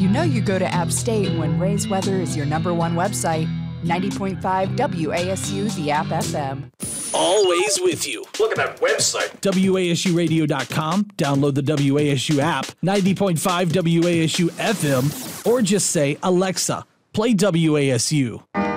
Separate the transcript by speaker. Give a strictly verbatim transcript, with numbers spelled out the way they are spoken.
Speaker 1: You know you go to App State when Ray's Weather is your number one website. ninety point five W A S U, the App F M.
Speaker 2: Always with you.
Speaker 3: Look at that website.
Speaker 2: W A S U radio dot com. Download the W A S U app, ninety point five W A S U F M, or just say, Alexa, play W A S U.